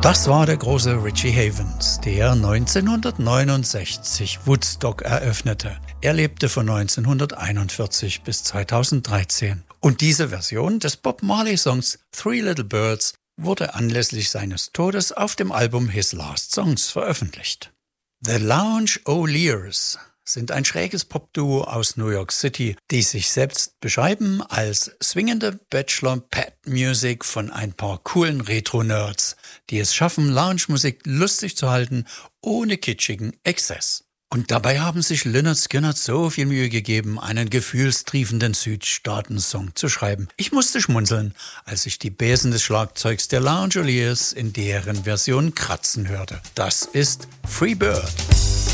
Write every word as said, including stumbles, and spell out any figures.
Das war der große Richie Havens, der neunzehnhundertneunundsechzig Woodstock eröffnete. Er lebte von neunzehnhunderteinundvierzig bis zweitausenddreizehn. Und diese Version des Bob Marley-Songs Three Little Birds wurde anlässlich seines Todes auf dem Album His Last Songs veröffentlicht. The Lounge O'Lears sind ein schräges Popduo aus New York City, die sich selbst beschreiben als swingende Bachelor-Pad-Music von ein paar coolen Retro-Nerds, die es schaffen, Lounge-Musik lustig zu halten, ohne kitschigen Exzess. Und dabei haben sich Lynyrd Skynyrd so viel Mühe gegeben, einen gefühlstriefenden Südstaaten-Song zu schreiben. Ich musste schmunzeln, als ich die Besen des Schlagzeugs der Lounge O'Lears in deren Version kratzen hörte. Das ist Free Bird.